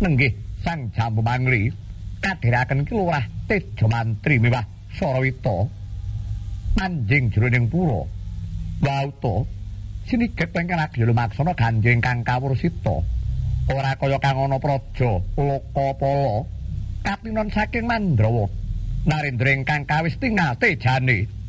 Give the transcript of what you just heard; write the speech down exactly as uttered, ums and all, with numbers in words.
Nenggih Sang Jambu Mangli kadhiraken ki lurah Tejo Mantri miwah Sarawita manjing jroning pura. Wauta siniget ingkang agya lumaksana ganjeng kang kawursita. Ora kaya kang ana praja Lokapala katinon saking Mandrawa. Narendra ingkang kawis tingal tejane